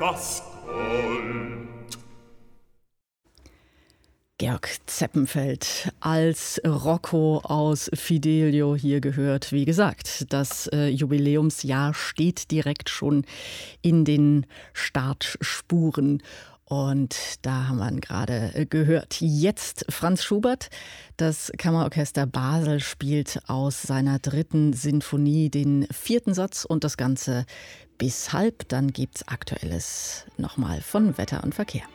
das Gold. Georg Zeppenfeld als Rocco aus Fidelio hier gehört. Wie gesagt, das Jubiläumsjahr steht direkt schon in den Startspuren. Und da haben wir ihn gerade gehört. Jetzt Franz Schubert. Das Kammerorchester Basel spielt aus seiner 3. Sinfonie den 4. Satz und das Ganze bis halb. Dann gibt's Aktuelles nochmal von Wetter und Verkehr.